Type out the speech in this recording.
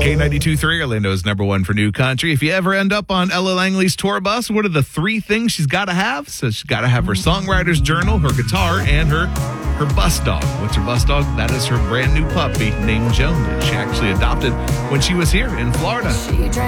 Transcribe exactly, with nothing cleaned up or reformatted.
K ninety-two point three, Orlando's number one for new country. If you ever end up on Ella Langley's tour bus, what are the three things she's got to have? So she's got to have her songwriter's journal, her guitar, and her her bus dog. What's her bus dog? That is her brand new puppy named Joan that she actually adopted when she was here in Florida.